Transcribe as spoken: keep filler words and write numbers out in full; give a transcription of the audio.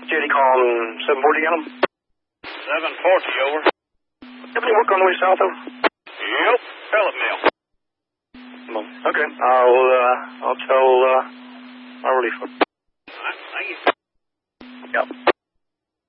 J D calling seven forty again. seven forty, over. Have any work on the way south, over? Yep, pellet mill. Well, okay, I'll, uh, I'll tell, uh, our relief. All right, thank you. Yep.